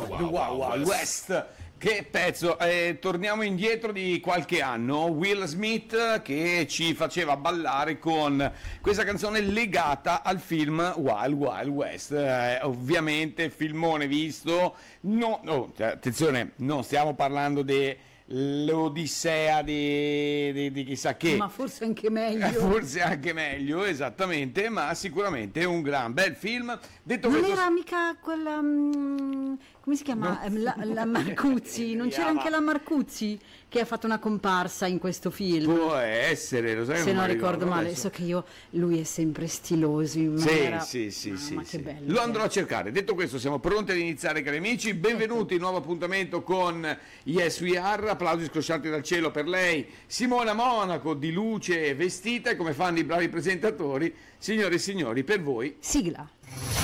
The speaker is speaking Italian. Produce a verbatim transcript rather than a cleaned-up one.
Wild Wild West. Che pezzo, eh, torniamo indietro di qualche anno, Will Smith che ci faceva ballare con questa canzone legata al film Wild Wild West, eh, ovviamente filmone visto, no, no, cioè, attenzione, non stiamo parlando di l'Odissea di, di, di chissà che, ma forse anche meglio, forse anche meglio, esattamente, ma sicuramente un gran bel film. Detto non questo, era mica quella um, come si chiama, no. la, la Marcuzzi, non c'era anche la Marcuzzi che ha fatto una comparsa in questo film? Può essere, lo sai, se non ricordo, ricordo male adesso. So che io, lui è sempre stiloso in sì, maniera... sì, sì, ah, sì, ma sì. che bello, lo andrò a cercare. Detto questo, siamo pronti ad iniziare, cari amici, benvenuti, ecco. Nuovo appuntamento con Yes We Are, applausi scrosciati dal cielo per lei, Simona Monaco, di luce vestita, e come fanno i bravi presentatori, signore e signori, per voi sigla.